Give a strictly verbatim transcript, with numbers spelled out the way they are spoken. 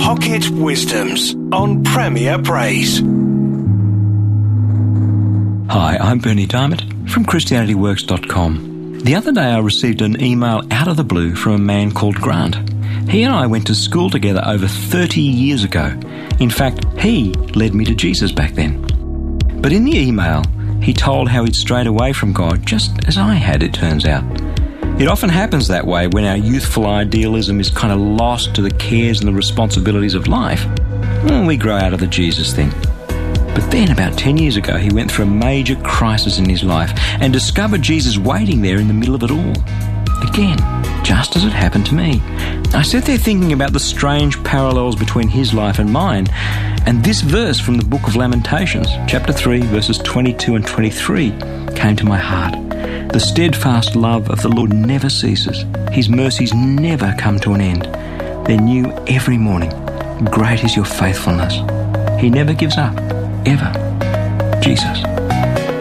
Pocket Wisdoms on Premier Praise. Hi, I'm Bernie Diamond from Christianity Works dot com. The other day I received an email out of the blue from a man called Grant. He and I went to school together over thirty years ago. In fact, he led me to Jesus back then. But in the email, he told how he'd strayed away from God just as I had, it turns out. It often happens that way when our youthful idealism is kind of lost to the cares and the responsibilities of life. Well, we grow out of the Jesus thing. But then, about ten years ago, he went through a major crisis in his life and discovered Jesus waiting there in the middle of it all. Again, just as it happened to me. I sat there thinking about the strange parallels between his life and mine, and this verse from the book of Lamentations, chapter three, verses twenty-two and twenty-three, came to my heart. The steadfast love of the Lord never ceases. His mercies never come to an end. They're new every morning. Great is your faithfulness. He never gives up, ever. Jesus.